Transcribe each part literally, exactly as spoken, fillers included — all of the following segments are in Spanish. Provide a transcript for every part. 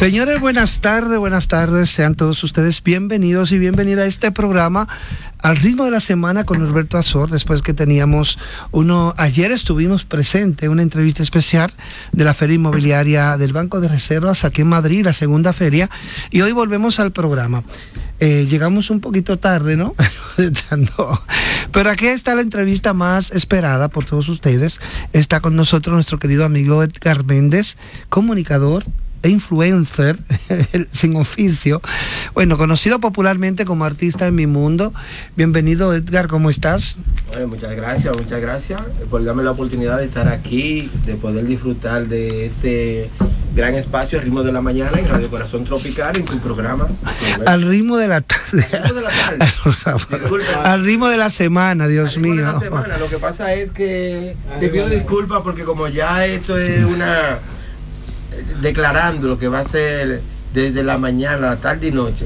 Señores, buenas tardes, buenas tardes. Sean todos ustedes bienvenidos y bienvenida a este programa Al Ritmo de la Semana con Norberto Azor. Después que teníamos uno, ayer estuvimos presente una entrevista especial de la Feria Inmobiliaria del Banco de Reservas aquí en Madrid, la segunda feria, y hoy volvemos al programa. Eh, llegamos un poquito tarde, ¿no? Pero aquí está la entrevista más esperada por todos ustedes. Está con nosotros nuestro querido amigo Edgar Méndez, comunicador e influencer sin oficio, bueno, conocido popularmente como Artista en mi Mundo. Bienvenido, Edgar, ¿cómo estás? Bueno, muchas gracias, muchas gracias por darme la oportunidad de estar aquí, de poder disfrutar de este gran espacio, Al Ritmo de la Mañana, en Radio Corazón Tropical, en tu programa. Al ritmo de la tarde. Al ritmo de la tarde. Disculpa. Al ritmo de la semana, Dios Al ritmo mío. de la semana. Lo que pasa es que te pido disculpas porque como ya esto es una... declarando lo que va a ser desde la mañana, la tarde y noche.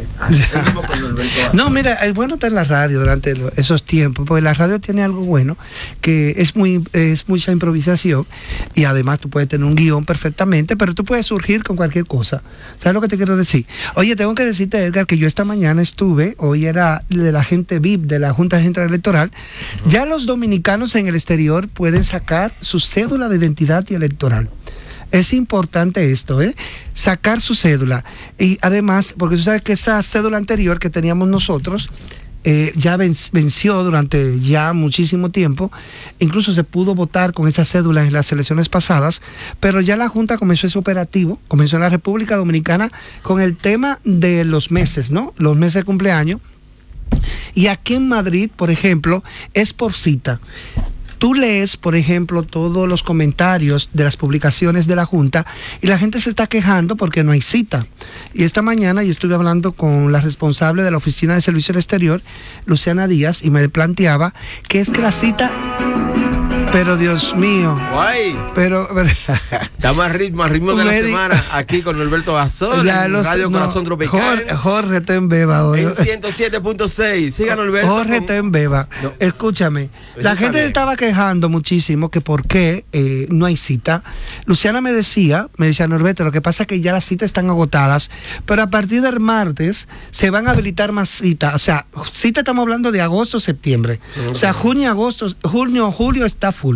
No, mira, es bueno estar en la radio durante esos tiempos, porque la radio tiene algo bueno, que es muy es mucha improvisación, y además tú puedes tener un guión perfectamente, pero tú puedes surgir con cualquier cosa. ¿Sabes lo que te quiero decir? Oye, tengo que decirte, Edgar, que yo esta mañana estuve, hoy era de la gente V I P de la Junta Central Electoral. Uh-huh. Ya los dominicanos en el exterior pueden sacar su cédula de identidad y electoral. Es importante esto, ¿eh? Sacar su cédula. Y además, porque tú sabes que esa cédula anterior que teníamos nosotros eh, ya venció durante ya muchísimo tiempo. Incluso se pudo votar con esa cédula en las elecciones pasadas, pero ya la Junta comenzó ese operativo, comenzó en la República Dominicana con el tema de los meses, ¿no? Los meses de cumpleaños. Y aquí en Madrid, por ejemplo, es por cita. Tú lees, por ejemplo, todos los comentarios de las publicaciones de la Junta y la gente se está quejando porque no hay cita. Y esta mañana yo estuve hablando con la responsable de la Oficina de Servicio al Exterior, Luciana Díaz, y me planteaba que es que la cita... Pero Dios mío. Guay. Pero, pero estamos al ritmo, al ritmo de la semana, aquí con Norberto Azor, en los, Radio no, Corazón Tropical. Jorge, Jorge te embeba hoy. En ciento siete punto seis. Sigan Norberto. Jorge con... te embeba. No. Escúchame, Eso la gente se estaba quejando muchísimo que por qué eh, no hay cita. Luciana me decía, me decía Norberto, lo que pasa es que ya las citas están agotadas, pero a partir del martes se van a habilitar más citas. O sea, cita estamos hablando de agosto, septiembre. Okay. O sea, junio, agosto, junio, julio está full.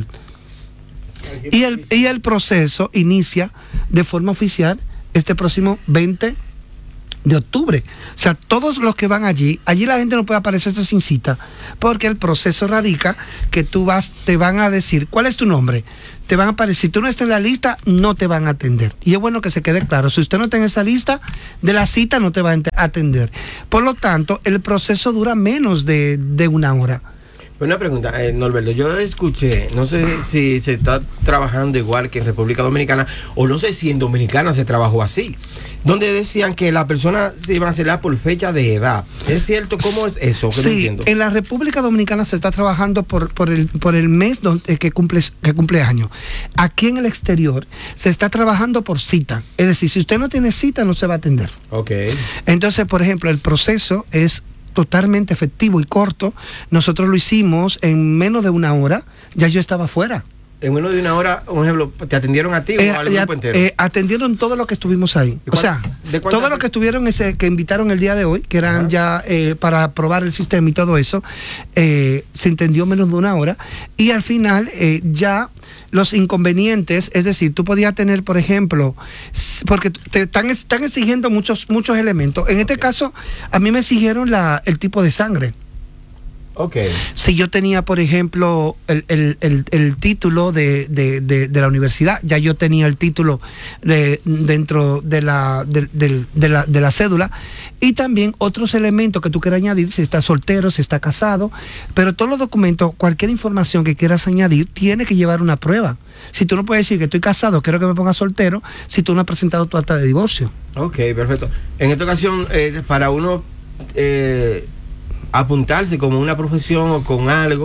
Y el, y el proceso inicia de forma oficial este próximo veinte de octubre. O sea, todos los que van allí, allí la gente no puede aparecerse sin cita, porque el proceso radica que tú vas, te van a decir, ¿cuál es tu nombre? Te van a aparecer, si tú no estás en la lista, no te van a atender. Y es bueno que se quede claro, si usted no está en esa lista de la cita, no te va a atender. Por lo tanto, el proceso dura menos de, de una hora. Una pregunta, eh, Norberto, yo escuché, no sé si se está trabajando igual que en República Dominicana, o no sé si en Dominicana se trabajó así, donde decían que la persona se iba a hacer por fecha de edad. ¿Es cierto? ¿Cómo es eso? Que sí, no entiendo. En la República Dominicana se está trabajando por, por, el, por el mes donde, que, cumple, que cumple año. Aquí en el exterior se está trabajando por cita. Es decir, si usted no tiene cita, no se va a atender. Ok. Entonces, por ejemplo, el proceso es totalmente efectivo y corto. Nosotros lo hicimos en menos de una hora, ya yo estaba fuera. En menos de una hora, un ejemplo, ¿te atendieron a ti eh, o al grupo entero? Eh, atendieron todo lo que estuvimos ahí. O sea, todo lo que estuvieron, ese, que invitaron el día de hoy, que eran Ajá. ya eh, para probar el sistema y todo eso, eh, se entendió menos de una hora. Y al final, eh, ya los inconvenientes, es decir, tú podías tener, por ejemplo, porque te están, están exigiendo muchos, muchos elementos. En este okay. caso, a mí me exigieron la, el tipo de sangre. Okay. Si yo tenía, por ejemplo, el, el, el, el título de, de, de, de la universidad, ya yo tenía el título de, dentro de la, de, de, de, la, de la cédula, y también otros elementos que tú quieras añadir, si estás soltero, si estás casado, pero todos los documentos, cualquier información que quieras añadir, tiene que llevar una prueba. Si tú no puedes decir que estoy casado, quiero que me pongas soltero, si tú no has presentado tu acta de divorcio. Ok, perfecto. En esta ocasión, eh, para uno... Eh... apuntarse como una profesión o con algo,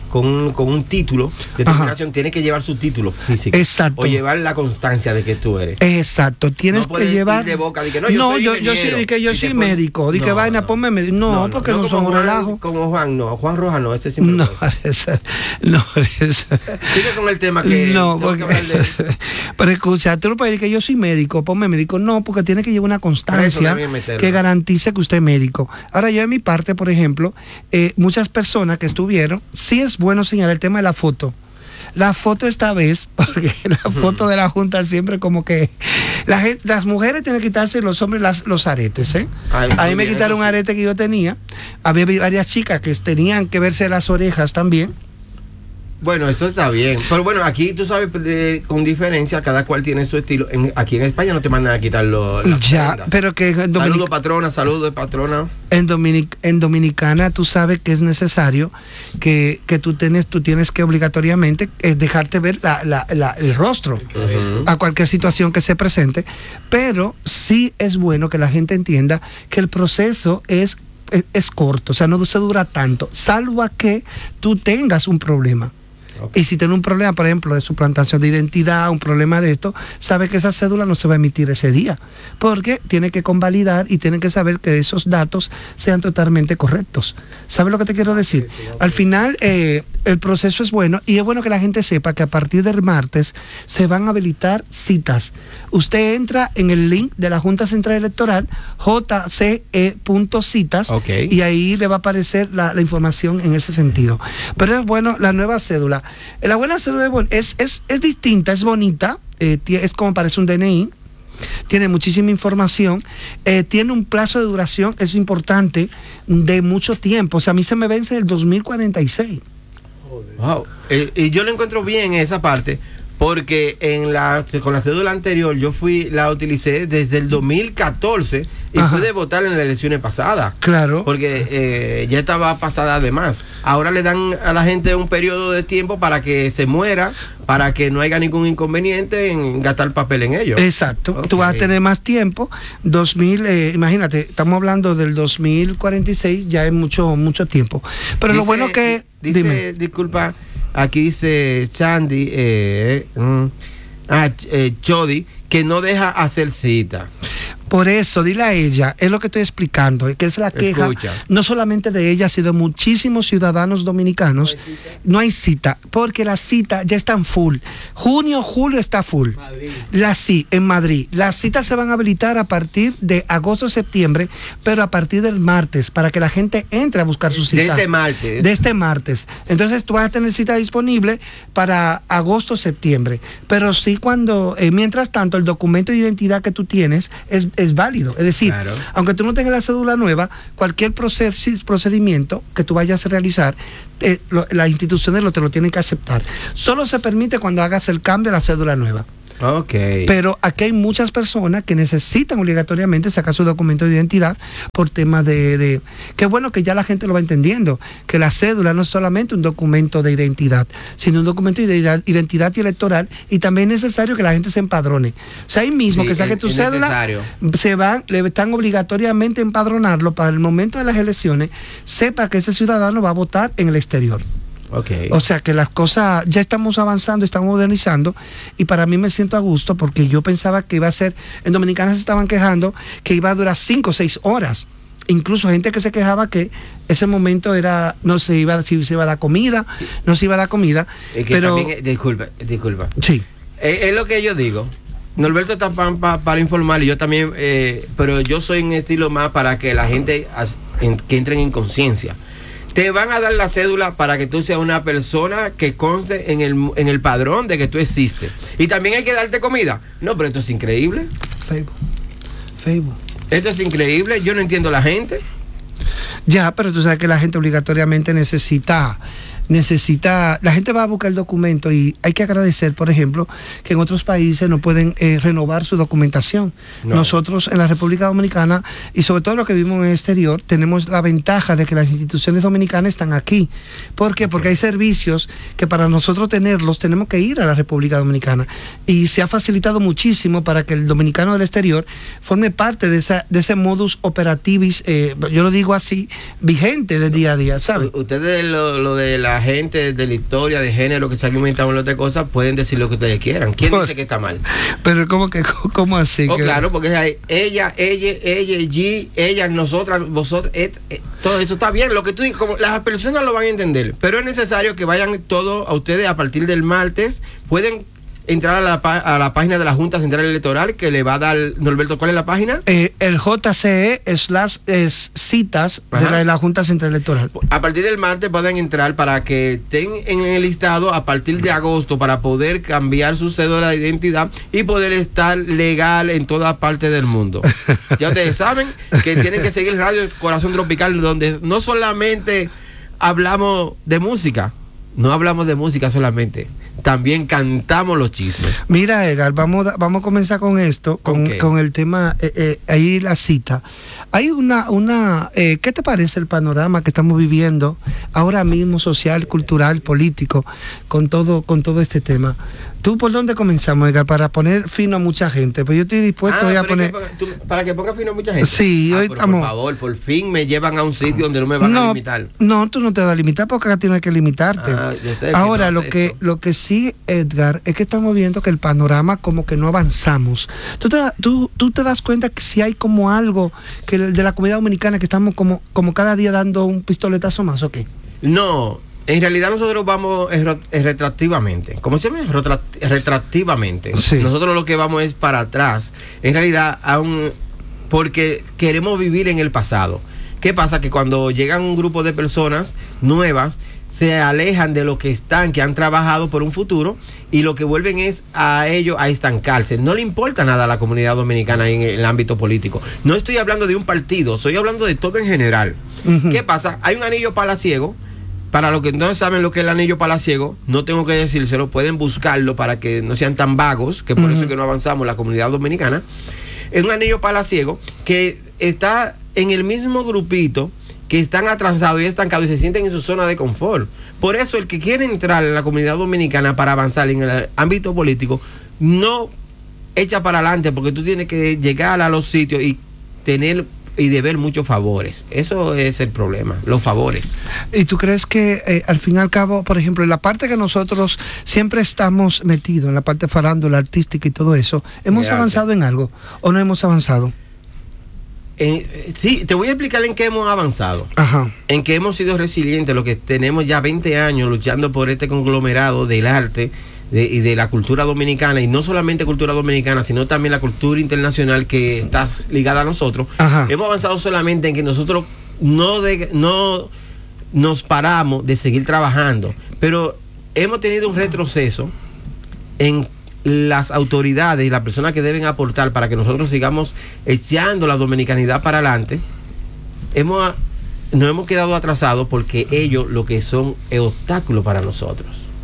con, con un título de terminación, tienes que llevar su título físico. Exacto. O llevar la constancia de que tú eres. Exacto. Tienes no que llevar. Ir de boca, de que, no, yo no, soy yo, yo soy, que yo soy pon... médico. Di que no, vaina, no. ponme médico. No, no, porque no, no son un relajo. Como Juan, no. Juan Rojas no, ese siempre. No, esa, no, esa. Sigue con el tema que. No, porque. Que de... pero escucha, tú no puedes decir que yo soy médico, ponme médico. No, porque tiene que llevar una constancia que garantice que usted es médico. Ahora, yo de mi parte, por ejemplo, eh, muchas personas que estuvieron, sí es bueno señalar el tema de la foto. La foto esta vez, porque la foto de la Junta siempre como que la gente, las mujeres tienen que quitarse, los hombres las, los aretes, ¿eh? Ay, a mí me quitaron un arete que yo tenía. Había varias chicas que tenían que verse las orejas también. Bueno, eso está bien. Pero bueno, aquí tú sabes, de, con diferencia, cada cual tiene su estilo. En, aquí en España no te mandan a quitar los. Ya, prendas. Pero que. En Dominic... Saludos, patrona, saludos, patrona. En, Dominic... en Dominicana, tú sabes que es necesario que, que tú, tienes, tú tienes que obligatoriamente eh, dejarte ver la, la, la, el rostro uh-huh. a cualquier situación que se presente. Pero sí es bueno que la gente entienda que el proceso es, es, es corto, o sea, no se dura tanto, salvo a que tú tengas un problema. Okay. Y si tiene un problema, por ejemplo, de suplantación de identidad, un problema de esto, sabe que esa cédula no se va a emitir ese día, porque tiene que convalidar y tiene que saber que esos datos sean totalmente correctos. ¿Sabes lo que te quiero decir? Al final, eh, el proceso es bueno y es bueno que la gente sepa que a partir del martes se van a habilitar citas. Usted entra en el link de la Junta Central Electoral, j c e punto citas, okay. y ahí le va a aparecer la, la información en ese sentido. Pero es bueno, la nueva cédula. La buena cédula es, es, es distinta, es bonita, eh, es como parece un D N I, tiene muchísima información, eh, tiene un plazo de duración, es importante, de mucho tiempo. O sea, a mí se me vence el dos mil cuarenta y seis. Wow. Eh, y yo lo encuentro bien en esa parte, porque en la, con la cédula anterior yo fui, la utilicé desde el dos mil catorce y Ajá. pude votar en las elecciones pasadas. Claro. Porque eh, ya estaba pasada además. Ahora le dan a la gente un periodo de tiempo para que se muera, para que no haya ningún inconveniente en gastar papel en ello. Exacto. Okay. Tú vas a tener más tiempo. dos mil, eh, imagínate, estamos hablando del dos mil cuarenta y seis, ya es mucho, mucho tiempo. Pero dice, lo bueno que... Dice, dime. Disculpa, aquí dice Chandy, eh, mm, ah, eh, Chody, que no deja hacer cita. Por eso, dile a ella, es lo que estoy explicando, que es la queja, Escucha. no solamente de ella, sino de muchísimos ciudadanos dominicanos. No hay cita, porque la cita ya están full. Junio, julio está full. Madrid. La sí, en Madrid. Las citas se van a habilitar a partir de agosto, septiembre, pero a partir del martes, para que la gente entre a buscar su cita. De este martes. De este martes. Entonces tú vas a tener cita disponible para agosto, septiembre. Pero sí cuando, eh, mientras tanto, el documento de identidad que tú tienes es es válido, es decir, claro. aunque tú no tengas la cédula nueva, cualquier proces, procedimiento que tú vayas a realizar, eh, lo, las instituciones lo, te lo tienen que aceptar. Solo se permite cuando hagas el cambio a la cédula nueva. Okay. Pero aquí hay muchas personas que necesitan obligatoriamente sacar su documento de identidad por temas de, de... Qué bueno que ya la gente lo va entendiendo, que la cédula no es solamente un documento de identidad, sino un documento de identidad y electoral, y también es necesario que la gente se empadrone. O sea, ahí mismo sí, que saque es, tu es cédula, necesario. se van, le están obligatoriamente a empadronarlo para el momento de las elecciones, sepa que ese ciudadano va a votar en el exterior. Okay. O sea que las cosas, ya estamos avanzando, estamos modernizando, y para mí me siento a gusto porque yo pensaba que iba a ser, en Dominicana se estaban quejando que iba a durar cinco o seis horas. Incluso gente que se quejaba que ese momento era, no se iba, si se iba a dar comida, no se iba a dar comida. Es que pero también, disculpa, disculpa. Sí. Es, es lo que yo digo. Norberto está pa, pa, para informar y yo también, eh, pero yo soy un estilo más para que la gente as, en, que entren en conciencia. Te van a dar la cédula para que tú seas una persona que conste en el, en el padrón de que tú existes. Y también hay que darte comida. No, pero esto es increíble. Facebook. Facebook. Esto es increíble. Yo no entiendo la gente. Ya, pero tú sabes que la gente obligatoriamente necesita... necesita, la gente va a buscar el documento, y hay que agradecer, por ejemplo, que en otros países no pueden eh, renovar su documentación. No. Nosotros en la República Dominicana, y sobre todo los que vivimos en el exterior, tenemos la ventaja de que las instituciones dominicanas están aquí. ¿Por qué? Porque hay servicios que para nosotros tenerlos tenemos que ir a la República Dominicana, y se ha facilitado muchísimo para que el dominicano del exterior forme parte de, esa, de ese modus operativis, eh, yo lo digo así, vigente del día a día, ¿sabes? Ustedes lo, lo de la la gente de la historia, de género, que se han inventado otras cosas, pueden decir lo que ustedes quieran. ¿Quién Pues, dice que está mal? Pero ¿cómo que cómo así? Oh, que... claro, porque hay ella, ella, ella, G, ella, nosotras, vosotros, et, et, todo eso está bien. Lo que tú dices, como las personas lo van a entender, pero es necesario que vayan todos a ustedes a partir del martes. Pueden entrar a la, a la página de la Junta Central Electoral, que le va a dar, Norberto, ¿cuál es la página? Eh, el J C E slash es citas de la, de la Junta Central Electoral. A partir del martes pueden entrar para que estén en el listado a partir de agosto para poder cambiar su cédula de identidad y poder estar legal en toda parte del mundo. Ya ustedes saben que tienen que seguir Radio Corazón Tropical, donde no solamente hablamos de música, no hablamos de música solamente, también cantamos los chismes. Mira, Edgar, vamos, vamos a comenzar con esto, con, Okay. con el tema, eh, eh, ahí la cita. Hay una, una eh, ¿qué te parece el panorama que estamos viviendo ahora mismo, social, cultural, político, con todo, con todo este tema? ¿Tú por dónde comenzamos, Edgar, para poner fino a mucha gente? Pues yo estoy dispuesto Ah, voy a pero poner... es que, tú- para que ponga fino a mucha gente. Sí, Ah, hoy pero estamos... por favor, por fin me llevan a un sitio donde no me van a No, limitar. no, tú no te vas a limitar porque acá tienes que limitarte. Ah, yo sé que Ahora, no lo acepto. que, lo que sí, Edgar, es que estamos viendo que el panorama como que no avanzamos. ¿Tú te, da- tú, tú te das cuenta que si hay como algo que el- de la comunidad dominicana que estamos como, como cada día dando un pistoletazo más, ¿o qué? No, en realidad nosotros vamos eh, ro- eh, retroactivamente. ¿Cómo se llama? Retra- retroactivamente. Sí. Nosotros lo que vamos es para atrás. En realidad, aún porque queremos vivir en el pasado. ¿Qué pasa? Que cuando llegan un grupo de personas nuevas, se alejan de lo que están, que han trabajado por un futuro, y lo que vuelven es a ellos a estancarse. No le importa nada a la comunidad dominicana en el ámbito político. No estoy hablando de un partido, estoy hablando de todo en general. Ujú. ¿Qué pasa? Hay un anillo palaciego. Para los que no saben lo que es el anillo palaciego, no tengo que decírselo, pueden buscarlo para que no sean tan vagos, que por Ujú. eso es que no avanzamos la comunidad dominicana. Es un anillo palaciego que está en el mismo grupito que están atrasados y estancados y se sienten en su zona de confort. Por eso el que quiere entrar en la comunidad dominicana para avanzar en el ámbito político, no echa para adelante, porque tú tienes que llegar a los sitios y tener y deber muchos favores. Eso es el problema, los favores. ¿Y tú crees que eh, al fin y al cabo, por ejemplo, en la parte que nosotros siempre estamos metidos, en la parte farándula, artística y todo eso, ¿hemos Real, avanzado en algo o no hemos avanzado? Eh, sí, te voy a explicar en qué hemos avanzado. Ajá. En que hemos sido resilientes, lo que tenemos ya veinte años luchando por este conglomerado del arte de, y de la cultura dominicana, y no solamente cultura dominicana, sino también la cultura internacional que está ligada a nosotros. Ajá. Hemos avanzado solamente en que nosotros no, de, no nos paramos de seguir trabajando, pero hemos tenido un retroceso en las autoridades y las personas que deben aportar para que nosotros sigamos echando la dominicanidad para adelante. Hemos, nos hemos quedado atrasados porque ellos lo que son es obstáculos para nosotros.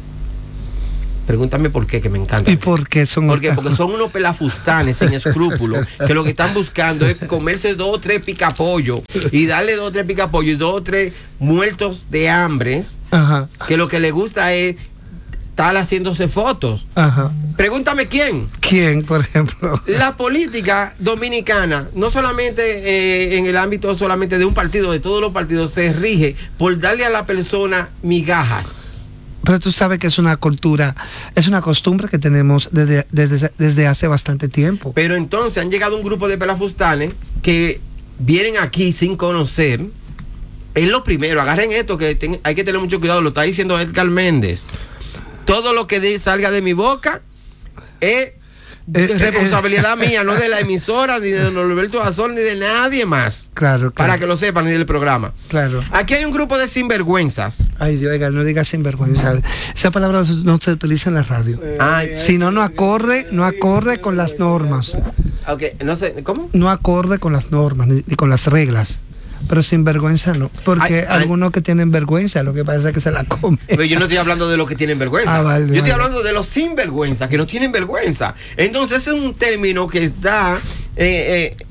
Pregúntame por qué, que me encanta. ¿Y por qué son Porque, obstáculos? porque son unos pelafustanes sin escrúpulos, que lo que están buscando es comerse dos o tres picapollos y darle dos o tres picapollos y dos o tres muertos de hambre, Ajá. que lo que les gusta es estar haciéndose fotos. Ajá. Pregúntame quién. ¿Quién, por ejemplo? La política dominicana, no solamente eh, en el ámbito solamente de un partido, de todos los partidos, se rige por darle a la persona migajas. Pero tú sabes que es una cultura, es una costumbre que tenemos desde, desde, desde hace bastante tiempo. Pero entonces han llegado un grupo de pelafustanes que vienen aquí sin conocer. Es lo primero, agarren esto, que ten, hay que tener mucho cuidado, lo está diciendo Edgar Méndez. Todo lo que de, salga de mi boca es Eh, responsabilidad eh, mía, no de la emisora, ni de don Norberto Azor, ni de nadie más. Claro, claro. Para que lo sepan, ni del programa. Claro. Aquí hay un grupo de sinvergüenzas. Ay, Dios, oiga, no digas sinvergüenza. Esa palabra no se utiliza en la radio. Ay, Si no, no acorde, no acorde con las normas. ok, no sé, ¿cómo? No acorde con las normas ni, ni con las reglas. Pero sinvergüenza no. Porque Ay, ay. algunos que tienen vergüenza, lo que pasa es que se la comen. Pero yo no estoy hablando de los que tienen vergüenza. Ah, vale, yo estoy vale. hablando de los sinvergüenza, que no tienen vergüenza. Entonces es un término que está eh, eh,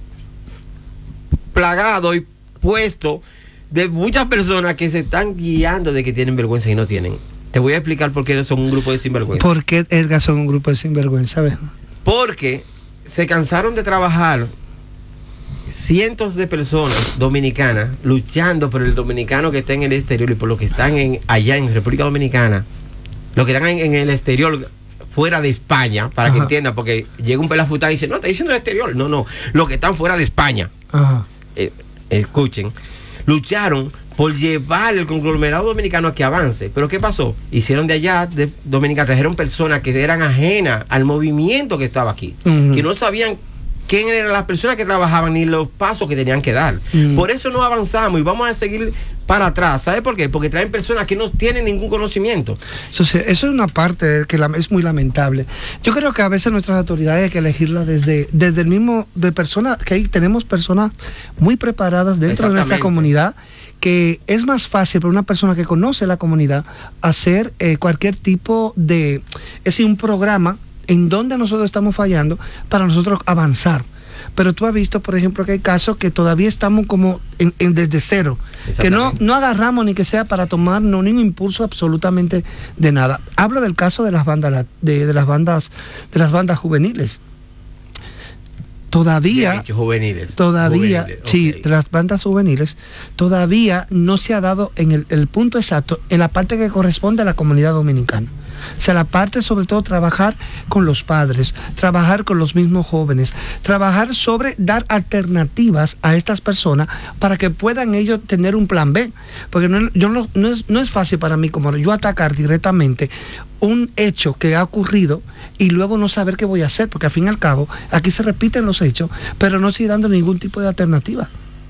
plagado y puesto de muchas personas que se están guiando de que tienen vergüenza y no tienen. Te voy a explicar por qué son un grupo de sinvergüenza. ¿Por qué Edgar son un grupo de sinvergüenza? ¿Ves? Porque se cansaron de trabajar cientos de personas dominicanas luchando por el dominicano que está en el exterior y por los que están en, allá en República Dominicana, los que están en, en el exterior fuera de España, para Ajá. que entiendan, porque llega un pelafután y dice, no, está diciendo el exterior. No, no, los que están fuera de España. Ajá. Eh, escuchen, lucharon por llevar el conglomerado dominicano a que avance. Pero ¿qué pasó? Hicieron de allá, de Dominicana, trajeron personas que eran ajenas al movimiento que estaba aquí, uh-huh. que no sabían quién eran las personas que trabajaban ni los pasos que tenían que dar. Uh-huh. Por eso no avanzamos y vamos a seguir para atrás. ¿Sabe por qué? Porque traen personas que no tienen ningún conocimiento. Eso, eso es una parte que la, es muy lamentable. Yo creo que a veces nuestras autoridades hay que elegirlas desde, desde el mismo, de personas, que ahí tenemos personas muy preparadas dentro de nuestra comunidad, que es más fácil para una persona que conoce la comunidad hacer eh, cualquier tipo de, es decir, un programa en donde nosotros estamos fallando para nosotros avanzar. Pero tú has visto, por ejemplo, que hay casos que todavía estamos como en, en desde cero, que no, no agarramos ni que sea para tomar no, ningún impulso absolutamente de nada. Hablo del caso de las bandas, de, de las bandas, de las bandas juveniles. Todavía, juveniles, todavía, juveniles, sí, okay. de las bandas juveniles, todavía no se ha dado en el, el punto exacto, en la parte que corresponde a la comunidad dominicana. O sea, la parte sobre todo trabajar con los padres, trabajar con los mismos jóvenes, trabajar sobre dar alternativas a estas personas para que puedan ellos tener un plan B. Porque no, yo no, no, es, no es fácil para mí como yo atacar directamente un hecho que ha ocurrido y luego no saber qué voy a hacer, porque al fin y al cabo aquí se repiten los hechos, pero no estoy dando ningún tipo de alternativa.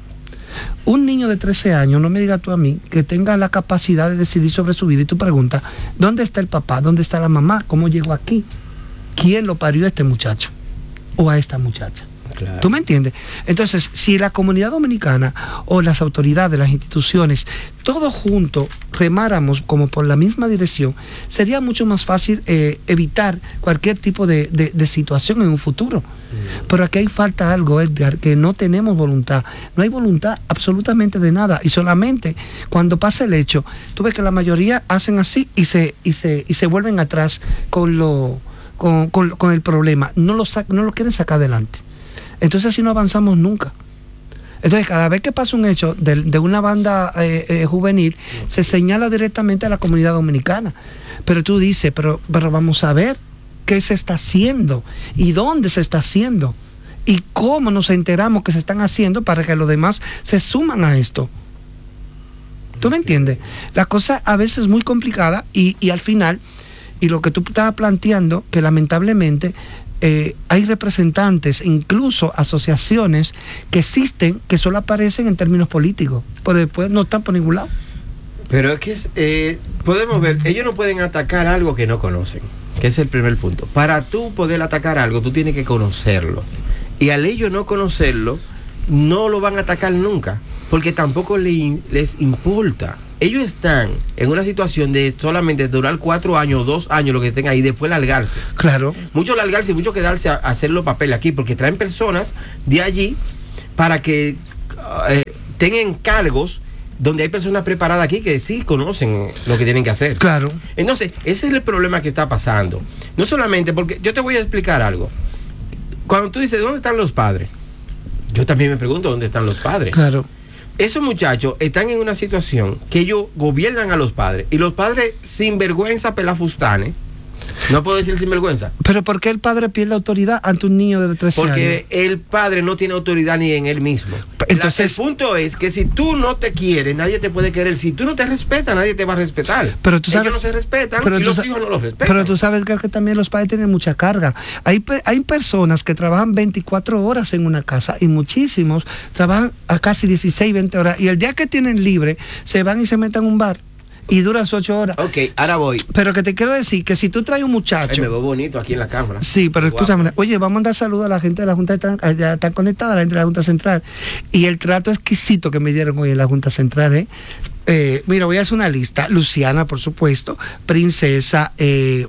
Un niño de trece años, no me digas tú a mí, que tenga la capacidad de decidir sobre su vida y tú preguntas, ¿dónde está el papá? ¿Dónde está la mamá? ¿Cómo llegó aquí? ¿Quién lo parió a este muchacho? ¿O a esta muchacha? Claro. ¿Tú me entiendes? Entonces, si la comunidad dominicana o las autoridades, las instituciones, todos juntos remáramos como por la misma dirección, sería mucho más fácil eh, evitar cualquier tipo de, de, de situación en un futuro. Mm. Pero aquí hay falta algo, Edgar, que no tenemos voluntad. No hay voluntad absolutamente de nada. Y solamente cuando pasa el hecho, tú ves que la mayoría hacen así y se, y se, y se vuelven atrás con, lo, con, con, con el problema. No lo, no lo quieren sacar adelante. Entonces así no avanzamos nunca. Entonces cada vez que pasa un hecho de, de una banda eh, eh, juvenil, se señala directamente a la comunidad dominicana. Pero tú dices, pero, pero vamos a ver qué se está haciendo y dónde se está haciendo y cómo nos enteramos que se están haciendo para que los demás se suman a esto. ¿Tú me entiendes? La cosa a veces es muy complicada y, y al final, y lo que tú estabas planteando, que lamentablemente Eh, hay representantes, incluso asociaciones que existen, que solo aparecen en términos políticos, pero después no están por ningún lado. Pero es que eh, podemos ver, ellos no pueden atacar algo que no conocen, que es el primer punto. Para tú poder atacar algo, tú tienes que conocerlo. Y al ellos no conocerlo, no lo van a atacar nunca, porque tampoco le, les importa. Ellos están en una situación de solamente durar cuatro años, dos años, lo que estén ahí, después largarse. Claro. Mucho largarse y mucho quedarse a, a hacer los papeles aquí, porque traen personas de allí para que eh, tengan cargos donde hay personas preparadas aquí que sí conocen lo que tienen que hacer. Claro. Entonces, ese es el problema que está pasando. No solamente porque, yo te voy a explicar algo. Cuando tú dices, ¿dónde están los padres? Yo también me pregunto, ¿dónde están los padres? Claro. Esos muchachos están en una situación que ellos gobiernan a los padres y los padres sin vergüenza pelafustanes, no puedo decir sin vergüenza. Pero ¿por qué el padre pierde autoridad ante un niño de trece Porque años? Porque el padre no tiene autoridad ni en él mismo. Entonces, el punto es que si tú no te quieres, nadie te puede querer. Si tú no te respetas, nadie te va a respetar. Pero tú sabes, ellos no se respetan pero y los sa- hijos no los respetan. Pero tú sabes que también los padres tienen mucha carga. Hay, pe- hay personas que trabajan veinticuatro horas en una casa y muchísimos trabajan a casi dieciséis, veinte horas. Y el día que tienen libre, se van y se meten a un bar. Y duran ocho horas. Ok, ahora voy. Pero que te quiero decir que si tú traes un muchacho. Ay, me veo bonito aquí en la cámara. Sí, pero Wow. escúchame. Oye, vamos a mandar saludos a la gente de la Junta, de, ya están conectada, la gente de la Junta Central. Y el trato exquisito que me dieron hoy en la Junta Central, ¿eh? Eh, mira, voy a hacer una lista. Luciana, por supuesto. Princesa, eh,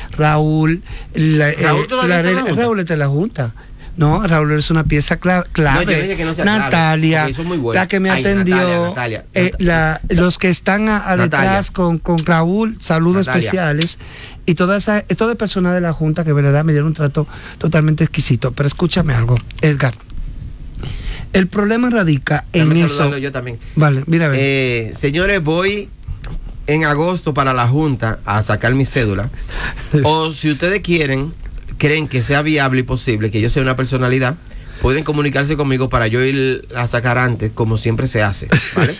Raúl. La, Raúl eh, todavía la, está en la Junta. Raúl está en la Junta. No, Raúl es una pieza cla- clave. No, yo dije que no sea Natalia, clave, muy bueno. la que me Ay, atendió, Natalia, Natalia, eh, la, los que están a, a detrás con, con Raúl, saludos Natalia. especiales, y toda esa, todo el personal de la Junta que de verdad me dieron un trato totalmente exquisito. Pero escúchame algo, Edgar. El problema radica en eso. Yo también. Vale, mira, a ver. Eh, señores, voy en agosto para la Junta a sacar mi cédula. O si ustedes quieren, creen que sea viable y posible que yo sea una personalidad, pueden comunicarse conmigo para yo ir a sacar antes, como siempre se hace, ¿vale?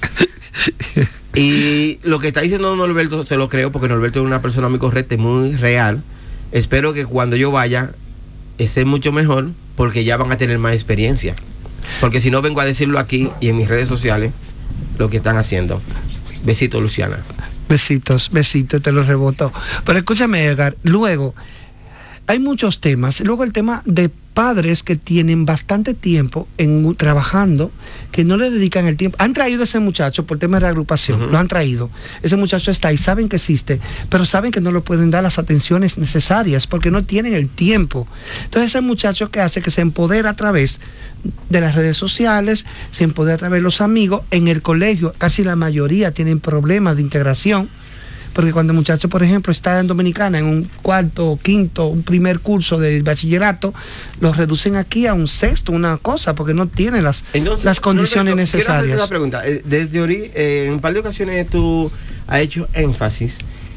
Y lo que está diciendo Norberto se lo creo, porque Norberto es una persona muy correcta y muy real. Espero que cuando yo vaya esté mucho mejor, porque ya van a tener más experiencia. Porque si no, vengo a decirlo aquí y en mis redes sociales lo que están haciendo. Besitos, Luciana. Besitos, besitos, te los reboto. Pero escúchame, Edgar, luego hay muchos temas. Luego el tema de padres que tienen bastante tiempo en trabajando, que no le dedican el tiempo. Han traído a ese muchacho por temas de agrupación, uh-huh. Lo han traído. Ese muchacho está ahí, saben que existe, pero saben que no le pueden dar las atenciones necesarias porque no tienen el tiempo. Entonces ese muchacho que hace que se empodera a través de las redes sociales, se empodera a través de los amigos. En el colegio casi la mayoría tienen problemas de integración, porque cuando el muchacho, por ejemplo, está en Dominicana en un cuarto, quinto, un primer curso de bachillerato, los reducen aquí a un sexto, una cosa, porque no tienen las, Entonces, las condiciones Norberto, necesarias. Quiero hacerte una pregunta. Desde ori- eh, en un par de ocasiones tú has hecho énfasis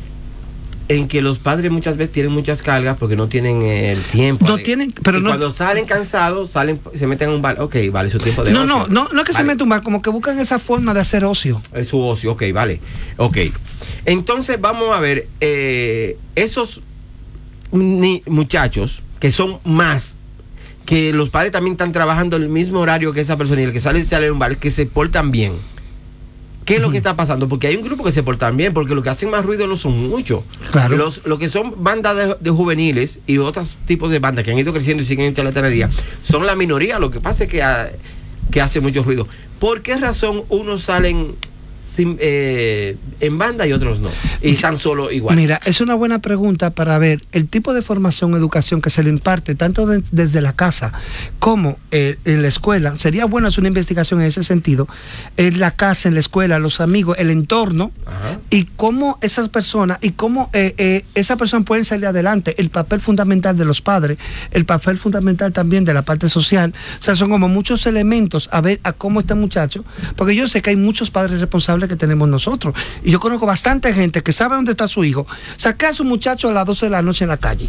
en que los padres muchas veces tienen muchas cargas porque no tienen el tiempo. No de, tienen, pero y no. Cuando salen cansados, salen, se meten en un bar. Ok, vale, su tiempo de no, ocio. No, no, no es que vale. se meten un bar, como que buscan esa forma de hacer ocio. Es su ocio, ok, vale. Ok. Entonces vamos a ver, eh, esos ni, muchachos que son más, que los padres también están trabajando el mismo horario que esa persona y el que sale sale de un bar, que se portan bien. ¿Qué es lo que está pasando? Porque hay un grupo que se portan bien, porque lo que hacen más ruido no son muchos. Claro. Los, lo que son bandas de, de juveniles y otros tipos de bandas que han ido creciendo y siguen en charlatanería, son la minoría. Lo que pasa es que, a, que hace mucho ruido. ¿Por qué razón unos salen sin, eh, en banda y otros no? Y están solo igual. Mira, es una buena pregunta para ver el tipo de formación o educación que se le imparte, tanto de, desde la casa como eh, en la escuela. Sería bueno hacer una investigación en ese sentido. En la casa, en la escuela, los amigos, el entorno. Ajá. Y cómo esas personas, y cómo eh, eh, esas personas pueden salir adelante. El papel fundamental de los padres, el papel fundamental también de la parte social. O sea, son como muchos elementos a ver a cómo este muchacho, porque yo sé que hay muchos padres responsables que tenemos nosotros. Y yo conozco bastante gente que sabe dónde está su hijo. Saca a su muchacho a las doce de la noche en la calle.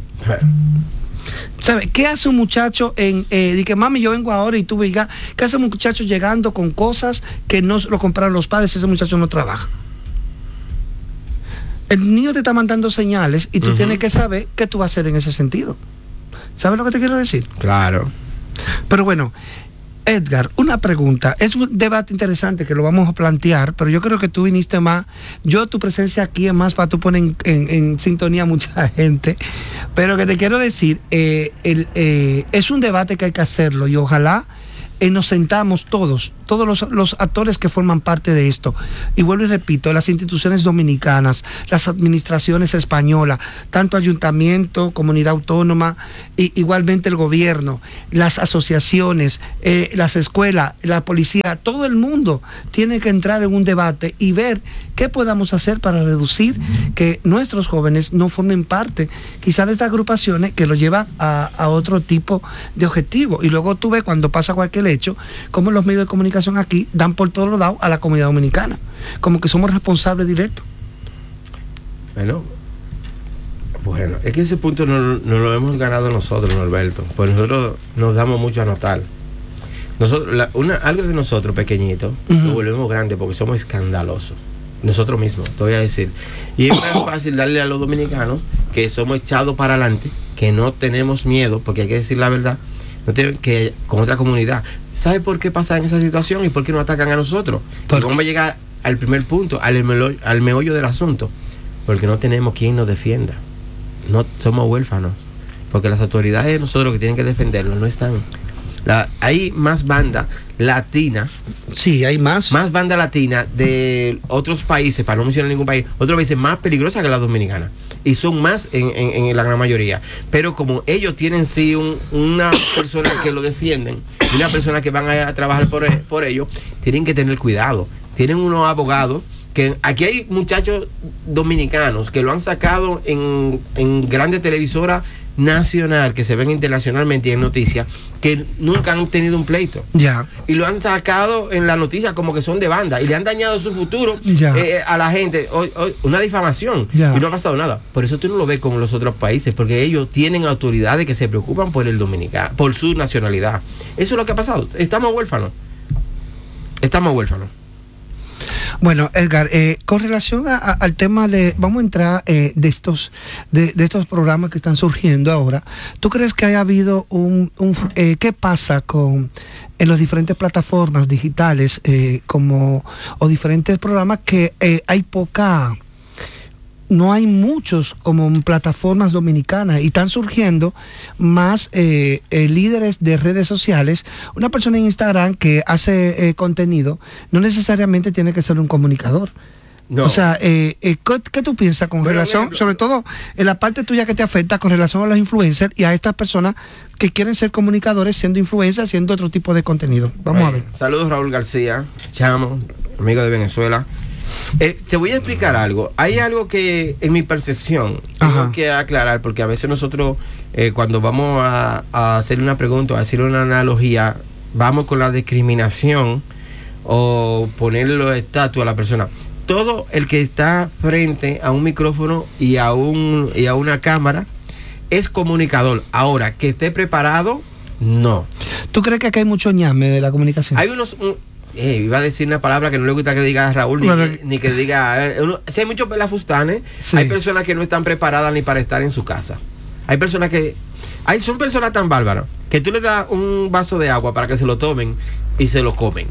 ¿Sabe? ¿Qué hace un muchacho en, eh, di que mami, yo vengo ahora y tú vengas? ¿Qué hace un muchacho llegando con cosas que no lo compraron los padres? Ese muchacho no trabaja. El niño te está mandando señales y tú uh-huh. tienes que saber qué tú vas a hacer en ese sentido. ¿Sabes lo que te quiero decir? Claro. Pero bueno, Edgar, una pregunta. Es un debate interesante que lo vamos a plantear, pero yo creo que tú viniste más. Yo, tu presencia aquí es más para tú poner en, en, en sintonía a mucha gente. Pero que te quiero decir, eh, el, eh, es un debate que hay que hacerlo y ojalá eh, nos sentamos todos, todos los, los actores que forman parte de esto. Y vuelvo y repito, las instituciones dominicanas, las administraciones españolas, tanto ayuntamiento, comunidad autónoma, y igualmente el gobierno, las asociaciones, eh, las escuelas, la policía, todo el mundo tiene que entrar en un debate y ver qué podamos hacer para reducir que nuestros jóvenes no formen parte quizás de estas agrupaciones que lo llevan a, a otro tipo de objetivo. Y luego tú ves cuando pasa cualquier hecho, como los medios de comunicación aquí dan por todos los lados a la comunidad dominicana, como que somos responsables directos. Bueno, bueno, es que ese punto no, no lo hemos ganado nosotros, Norberto, pues nosotros nos damos mucho a notar. Nosotros, la, una, algo de nosotros pequeñito, uh-huh. lo volvemos grande porque somos escandalosos. Nosotros mismos, te voy a decir. Y es más fácil darle a los dominicanos que somos echados para adelante, que no tenemos miedo, porque hay que decir la verdad, no tienen que con otra comunidad. ¿Sabe por qué pasa en esa situación y por qué nos atacan a nosotros? Porque vamos a llegar al primer punto, al meollo, al meollo del asunto, porque no tenemos quien nos defienda. No somos huérfanos, porque las autoridades de nosotros que tienen que defendernos no están. La, hay más bandas latinas. Sí, hay más. Más bandas latinas de otros países, para no mencionar ningún país, otros países más peligrosas que las dominicanas. Y son más en, en, en la gran mayoría. Pero como ellos tienen sí un, una persona que lo defienden, una persona que van a, a trabajar por, por ellos, tienen que tener cuidado. Tienen unos abogados que aquí hay muchachos dominicanos que lo han sacado en, en grandes televisoras nacional que se ven internacionalmente y en noticias que nunca han tenido un pleito. Ya. Y lo han sacado en la noticia como que son de banda y le han dañado su futuro eh, a la gente. Hoy, hoy, una difamación. Ya. Y no ha pasado nada. Por eso tú no lo ves como los otros países, porque ellos tienen autoridades que se preocupan por el dominicano, por su nacionalidad. Eso es lo que ha pasado. Estamos huérfanos. Estamos huérfanos. Bueno, Edgar, eh, con relación a, a, al tema de, vamos a entrar eh, de estos de, de estos programas que están surgiendo ahora. ¿Tú crees que haya habido un, un eh, qué pasa con en las diferentes plataformas digitales eh, como o diferentes programas que eh, hay poca no hay muchos como plataformas dominicanas y están surgiendo más eh, eh, líderes de redes sociales? Una persona en Instagram que hace eh, contenido no necesariamente tiene que ser un comunicador. No. O sea, eh, eh, ¿qué, ¿qué tú piensas con Pero relación, ejemplo, sobre todo en la parte tuya que te afecta con relación a los influencers y a estas personas que quieren ser comunicadores siendo influencers, haciendo otro tipo de contenido? Vamos Ay, a ver. Saludos, Raúl García, chamo, amigo de Venezuela. Eh, te voy a explicar algo. Hay algo que en mi percepción tengo Ajá. que aclarar, porque a veces nosotros eh, cuando vamos a, a hacer una pregunta, a decir una analogía, vamos con la discriminación o ponerlo estatua a la persona. Todo el que está frente a un micrófono y a un y a una cámara es comunicador. Ahora, que esté preparado, no. ¿Tú crees que aquí hay mucho ñame de la comunicación? Hay unos... Un, Eh, iba a decir una palabra que no le gusta que diga Raúl, ni, bueno, que, ni que diga eh, uno, si hay muchos pelafustanes, sí. Hay personas que no están preparadas ni para estar en su casa. Hay personas que hay son personas tan bárbaras que tú le das un vaso de agua para que se lo tomen y se lo comen.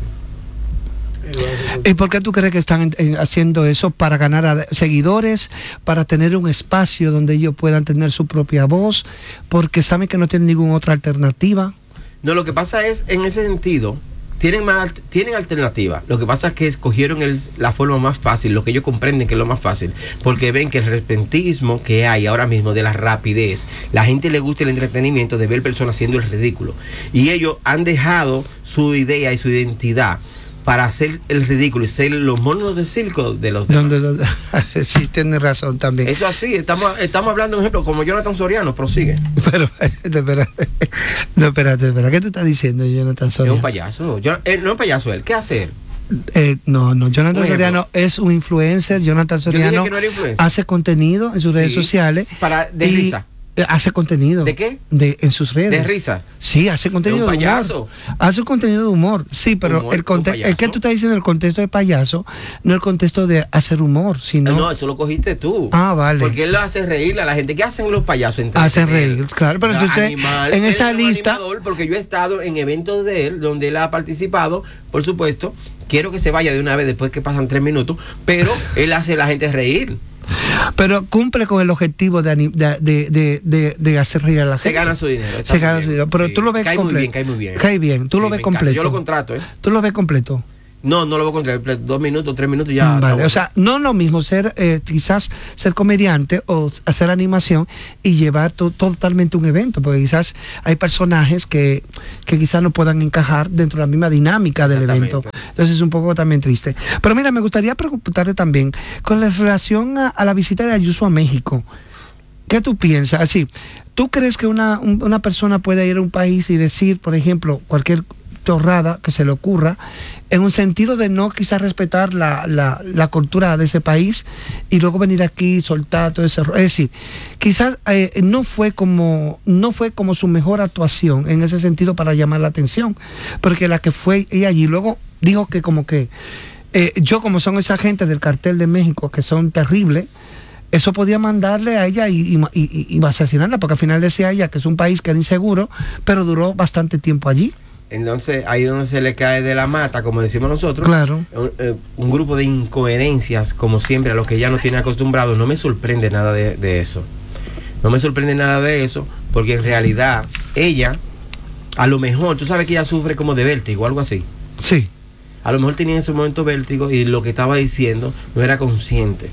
¿Y por qué tú crees que están en, en, haciendo eso? ¿Para ganar a seguidores? ¿Para tener un espacio donde ellos puedan tener su propia voz? ¿Porque saben que no tienen ninguna otra alternativa? No, lo que pasa es, en ese sentido, Tienen, más, tienen alternativa. Lo que pasa es que escogieron el, la forma más fácil, lo que ellos comprenden que es lo más fácil, porque ven que el repentismo que hay ahora mismo de la rapidez, la gente le gusta el entretenimiento de ver personas haciendo el ridículo. Y ellos han dejado su idea y su identidad para hacer el ridículo y ser los monos de circo de los demás. Donde, donde, sí, tienes razón también. Eso así, estamos, estamos hablando de un ejemplo, como Jonathan Soriano, prosigue. Pero, espérate, no, espérate, espérate, ¿qué tú estás diciendo, Jonathan Soriano? Es un payaso, yo, eh, no es un payaso, él, ¿qué hace él? Eh, no, no, Jonathan Soriano es un influencer. Jonathan Soriano no hace contenido en sus sí, redes sociales. Para, de y, risa. Hace contenido. ¿De qué? De, en sus redes. ¿De risa? Sí, hace contenido de, de humor. Hace un contenido de humor. Sí, pero humor, el contexto, el que tú estás diciendo el contexto de payaso, no el contexto de hacer humor, sino... No, eso lo cogiste tú. Ah, vale. Porque él lo hace reír a la gente. ¿Qué hacen los payasos? Hacen reír, claro. Pero entonces, animal, en esa lista... Animador, porque yo he estado en eventos de él, donde él ha participado, por supuesto. Quiero que se vaya de una vez después que pasan tres minutos, pero él hace a la gente reír. Pero cumple con el objetivo de, de, de, de, de hacer reír a la gente. Se gana su dinero. Se gana bien. su dinero. Pero sí. Tú lo ves cae completo. Muy bien, cae muy bien. Cae bien. Tú sí, lo ves completo. Encanta. Yo lo contrato, ¿eh? Tú lo ves completo. No, no lo voy a contratar. Dos minutos, tres minutos ya. Vale, bueno. O sea, no es lo mismo ser, eh, quizás ser comediante o hacer animación y llevar to, totalmente un evento, porque quizás hay personajes que, que quizás no puedan encajar dentro de la misma dinámica del evento. Entonces es un poco también triste. Pero mira, me gustaría preguntarte también con la relación a, a la visita de Ayuso a México. ¿Qué tú piensas? Así, ¿tú crees que una, un, una persona puede ir a un país y decir, por ejemplo, cualquier torrada que se le ocurra, en un sentido de no quizás respetar la, la, la cultura de ese país y luego venir aquí y soltar todo ese rollo? Es decir, quizás eh, no fue como no fue como su mejor actuación en ese sentido para llamar la atención, porque la que fue ella allí luego dijo que como que eh, yo como son esa gente del cartel de México que son terribles, eso podía mandarle a ella y, y, y, y asesinarla, porque al final decía ella que es un país que era inseguro, pero duró bastante tiempo allí. Entonces, ahí es donde se le cae de la mata, como decimos nosotros. Claro. Un, eh, un grupo de incoherencias, como siempre, a lo que ella no tiene acostumbrado. No me sorprende nada de, de eso. No me sorprende nada de eso, porque en realidad, ella, a lo mejor, tú sabes que ella sufre como de vértigo, algo así. Sí. A lo mejor tenía en ese momento vértigo y lo que estaba diciendo no era consciente.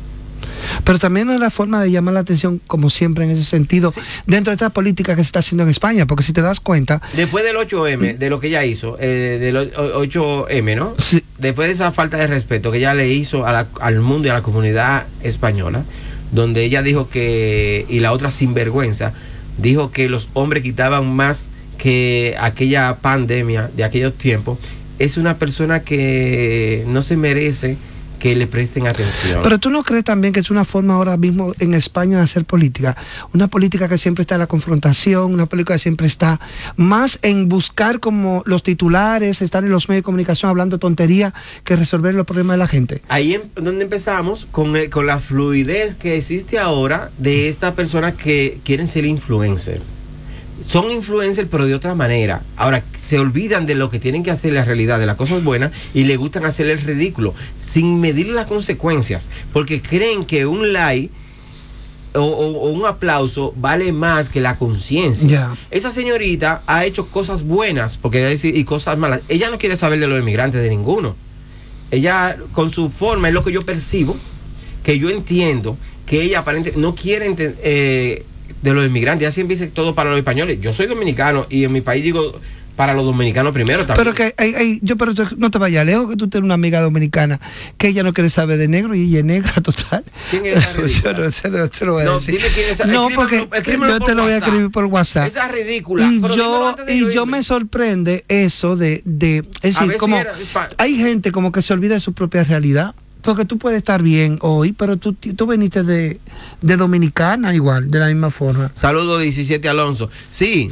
Pero también no es la forma de llamar la atención, como siempre en ese sentido, sí, dentro de esta política que se está haciendo en España, porque si te das cuenta... Después del ocho eme, de lo que ella hizo, eh, del ocho eme, ¿no? Sí. Después de esa falta de respeto que ella le hizo a la, al mundo y a la comunidad española, donde ella dijo que, y la otra sinvergüenza, dijo que los hombres quitaban más que aquella pandemia de aquellos tiempos, es una persona que no se merece que le presten atención. Pero tú no crees también que es una forma ahora mismo en España de hacer política, una política que siempre está en la confrontación, una política que siempre está más en buscar como los titulares, estar en los medios de comunicación hablando tontería que resolver los problemas de la gente. Ahí es donde empezamos con, el, con la fluidez que existe ahora de estas personas que quieren ser influencers. Son influencers pero de otra manera. Ahora se olvidan de lo que tienen que hacer la realidad, de las cosas buenas, y le gustan hacer el ridículo sin medir las consecuencias, porque creen que un like o, o, o un aplauso vale más que la conciencia. Yeah. Esa señorita ha hecho cosas buenas porque decir, y cosas malas. Ella no quiere saber de los inmigrantes, de ninguno. Ella con su forma es lo que yo percibo, que yo entiendo que ella aparentemente no quiere entender eh, de los inmigrantes. Ya siempre dice todo para los españoles. Yo soy dominicano y en mi país digo para los dominicanos primero también. Pero que hay, hay, yo pero no te vayas lejos, que tú tienes una amiga dominicana que ella no quiere saber de negro y ella es negra total. ¿Quién es esa ridícula? Yo no, te lo, te lo voy a No, decir. dime quién es esa. No, Escríbelo, porque escríbelo yo te lo voy a escribir por WhatsApp. Esa es ridícula. Y pero yo, de y yo irme. me sorprende eso de, de es decir, ver como si era, pa- hay gente como que se olvida de su propia realidad. Porque tú puedes estar bien hoy, pero tú, tú veniste de, de Dominicana igual, de la misma forma. Saludos diecisiete Alonso. Sí.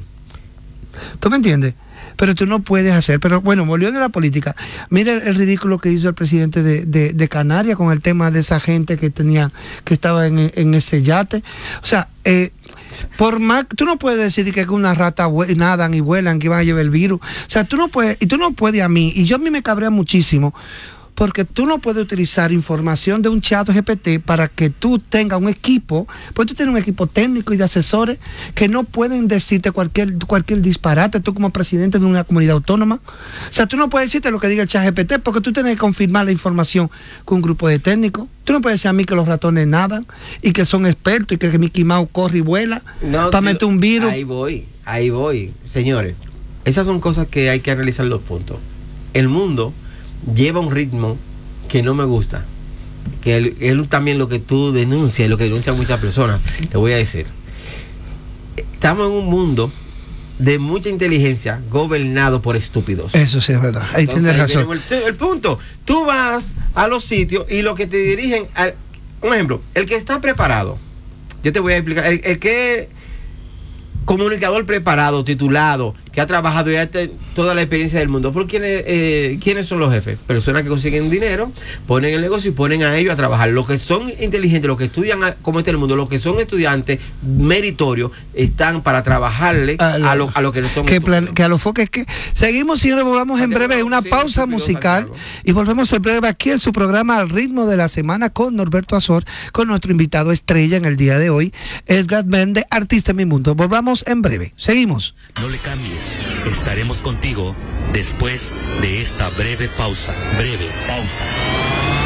¿Tú me entiendes? Pero tú no puedes hacer. Pero bueno, volviendo a la política, mira el, el ridículo que hizo el presidente de, de, de Canarias con el tema de esa gente que tenía, que estaba en, en ese yate. O sea, eh, por más, tú no puedes decir que una rata vue- nadan y vuelan, que van a llevar el virus. O sea, tú no puedes, y tú no puedes a mí, y yo a mí me cabrea muchísimo, porque tú no puedes utilizar información de un chat G P T para que tú tengas un equipo, pues tú tienes un equipo técnico y de asesores que no pueden decirte cualquier, cualquier disparate, tú como presidente de una comunidad autónoma. O sea, tú no puedes decirte lo que diga el chat G P T porque tú tienes que confirmar la información con un grupo de técnicos. Tú no puedes decir a mí que los ratones nadan y que son expertos y que Mickey Mouse corre y vuela No, para tío, meter un virus. Ahí voy, ahí voy. Señores, esas son cosas que hay que analizar los puntos. El mundo lleva un ritmo que no me gusta, que es también lo que tú denuncias, lo que denuncian muchas personas. Te voy a decir, estamos en un mundo de mucha inteligencia gobernado por estúpidos. Eso sí es verdad, ahí Entonces, tienes ahí razón. viene El, el punto, tú vas a los sitios y lo que te dirigen, al, un ejemplo, el que está preparado, yo te voy a explicar, el, el que comunicador preparado, titulado, que ha trabajado ya te, toda la experiencia del mundo. ¿Por quiénes, eh, quiénes son los jefes? Personas que consiguen dinero, ponen el negocio y ponen a ellos a trabajar. Los que son inteligentes, los que estudian a, cómo está el mundo, los que son estudiantes meritorios, están para trabajarle a lo, a lo, a lo que no son que, plan, estúpidos. que a los foques que seguimos, señores, volvamos en breve, una sí, pausa estúpido, musical Santiago. y volvemos en breve aquí en su programa Al Ritmo de la Semana con Norberto Azor, con nuestro invitado estrella en el día de hoy, Edgar Méndez, artista en mi mundo. Volvamos en breve, seguimos. No le cambies, estaremos contigo después de esta breve pausa. Breve pausa.